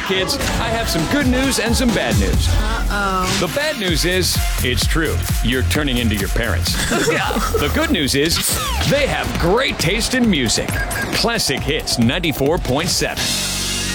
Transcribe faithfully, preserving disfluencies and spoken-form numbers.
kids, I have some good news and some bad news. Uh-oh. The bad news is, it's true. You're turning into your parents. The good news is, they have great taste in music. Classic Hits ninety-four point seven.